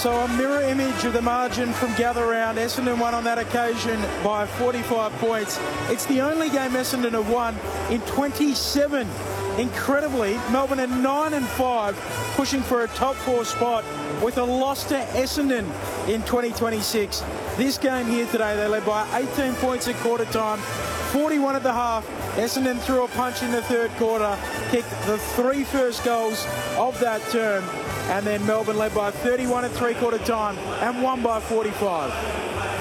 So a mirror image of the margin from Gather Round. Essendon won on that occasion by 45 points. It's the only game Essendon have won in 27. Incredibly, Melbourne are 9-5, pushing for a top 4 spot with a loss to Essendon in 2026. This game here today, they led by 18 points at quarter time, 41 at the half. Essendon threw a punch in the third quarter, kicked the 3 first goals of that term, and then Melbourne led by 31 at three-quarter time and won by 45.